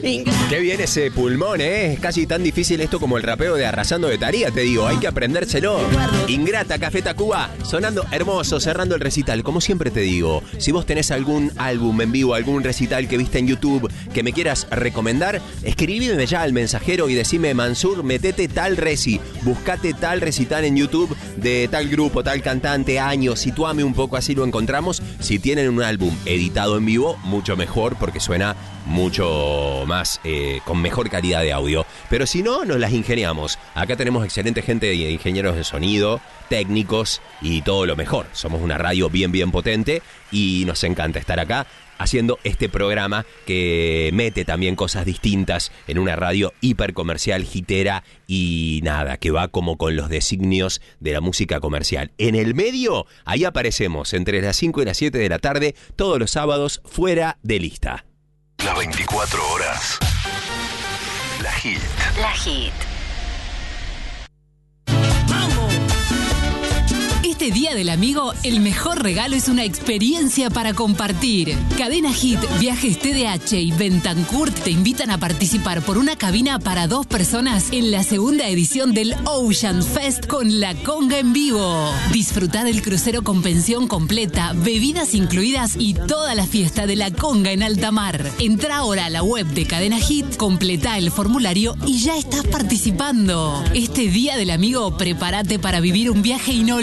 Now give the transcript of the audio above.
Qué bien ese pulmón, ¿eh? Es casi tan difícil esto como el rapeo de Arrasando de Tarea, te digo. Hay que aprendérselo. Ingrata, Café Tacuba, sonando hermoso, cerrando el recital. Como siempre te digo, si vos tenés algún álbum en vivo, algún recital que viste en YouTube que me quieras recomendar, escribime ya al mensajero y decime: Mansur, metete tal reci, buscate tal recital en YouTube de tal grupo, tal cantante, año, situame un poco, así lo encontramos. Si tienen un álbum editado en vivo, mucho mejor, porque suena mucho más, con mejor calidad de audio. Pero si no, nos las ingeniamos. Acá tenemos excelente gente de ingenieros de sonido, técnicos y todo lo mejor. Somos una radio bien potente y nos encanta estar acá haciendo este programa que mete también cosas distintas en una radio hiper comercial, hitera y nada, que va como con los designios de la música comercial. En el medio, ahí aparecemos entre las 5 y las 7 de la tarde, todos los sábados, fuera de lista. Las 24 horas. La Hit. La Hit. Este Día del Amigo, el mejor regalo es una experiencia para compartir. Cadena Hit, Viajes TDH y Bentancourt te invitan a participar por una cabina para 2 personas en la segunda edición del Ocean Fest con La Conga en vivo. Disfrutá del crucero con pensión completa, bebidas incluidas y toda la fiesta de La Conga en alta mar. Entrá ahora a la web de Cadena Hit, completá el formulario y ya estás participando. Este Día del Amigo, prepárate para vivir un viaje inolvidable